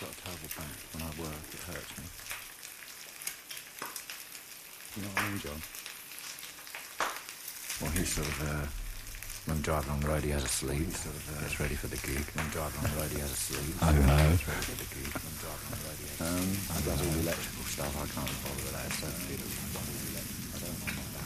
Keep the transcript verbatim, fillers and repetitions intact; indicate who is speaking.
Speaker 1: got a terrible back. When I work, it hurts me. You know what I mean, John? Well, he's sort of, uh, when driving on the road, he has a sleep. Well, sort of, uh, gets ready for the gig. When driving on the road, he has a sleep.
Speaker 2: I know.
Speaker 1: Gets ready for the gig. When driving on the road, he has a sleep. Um, I does all the electrical stuff. I can't bother with that. It's so I don't know.